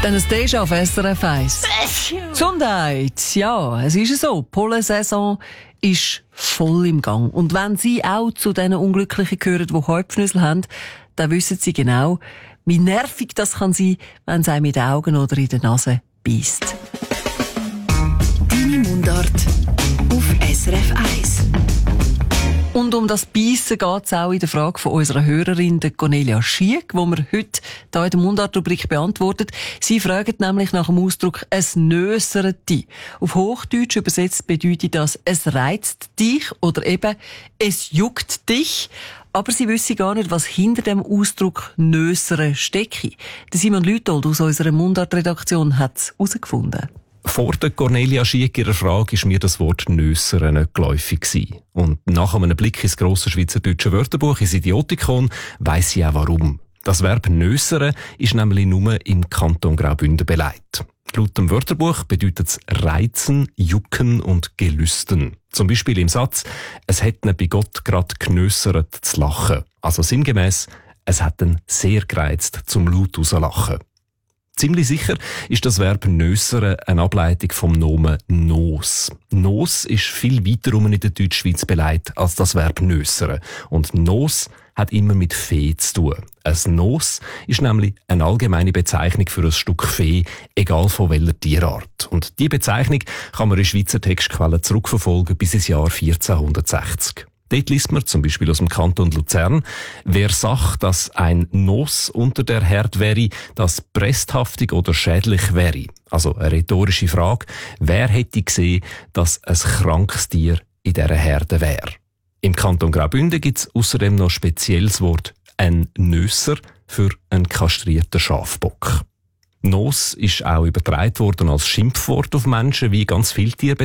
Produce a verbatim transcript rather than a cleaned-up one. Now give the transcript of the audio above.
Dann ein Déjà auf S R F eins. Gesundheit! Ja, es ist so. Die Pollensaison ist voll im Gang. Und wenn Sie auch zu diesen Unglücklichen gehören, die Halbschnüssel haben, dann wissen Sie genau, wie nervig das kann sein, wenn es einem in den Augen oder in der Nase beisst. Deine Mundart auf S R F eins. Und um das Beissen geht es auch in der Frage von unserer Hörerin, der Cornelia Schiek, die wir heute hier in der Mundart-Rubrik beantwortet. Sie fragt nämlich nach dem Ausdruck «es nösert dich». Auf Hochdeutsch übersetzt bedeutet das «es reizt dich» oder eben «es juckt dich». Aber sie wissen gar nicht, was hinter dem Ausdruck «nösere» stecke. Der Simon Lütold aus unserer Mundart-Redaktion hat es herausgefunden. Vor der Cornelia Schiek ihrer Frage ist mir das Wort «nössere» nicht geläufig gewesen. Und nach einem Blick ins grosse schweizerdeutsche Wörterbuch, ins Idiotikon, weiss sie auch warum. Das Verb «nössere» ist nämlich nur im Kanton Graubünden beleidigt. Laut dem Wörterbuch bedeutet es reizen, jucken und gelüsten. Zum Beispiel im Satz «Es hat ihn bei Gott grad genössert zu lachen». Also sinngemäss, es hat ihn sehr gereizt zum laut rauslachen. Ziemlich sicher ist das Verb «nössere» eine Ableitung vom Nomen «nos». «Nos» ist viel weiter rum in der Deutschschweiz beleidigt als das Verb «nössere». Und «nos» hat immer mit Fee zu tun. Ein «nos» ist nämlich eine allgemeine Bezeichnung für ein Stück Fee, egal von welcher Tierart. Und diese Bezeichnung kann man in Schweizer Textquellen zurückverfolgen bis ins Jahr vierzehnhundertsechzig. Dort liest man zum Beispiel aus dem Kanton Luzern: Wer sagt, dass ein Nos unter der Herd wäre, das bresthaftig oder schädlich wäre. Also eine rhetorische Frage: Wer hätte gesehen, dass ein krankes Tier in dieser Herde wäre? Im Kanton Graubünden gibt es außerdem noch ein spezielles Wort, ein Nösser, für einen kastrierten Schafbock. Nos ist auch übertragen worden als Schimpfwort auf Menschen, wie ganz viele Tiere